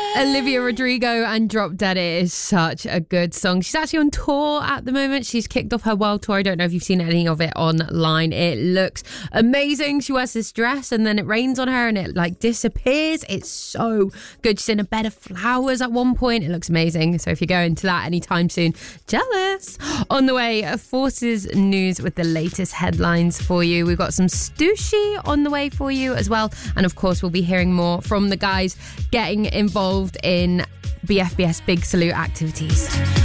Olivia Rodrigo and Drop Dead. It is such a good song. She's actually on tour at the moment. She's kicked off her world tour. I don't know if you've seen any of it online. It looks amazing. She wears this dress and then it rains on her and it like disappears. It's so good. She's in a bed of flowers at one point. It looks amazing. So if you're going to that anytime soon, jealous. On the way, Forces News with the latest headlines for you. We've got some Stussy on the way for you as well. And of course, we'll be hearing more from the guys getting involved in BFBS Big Salute activities.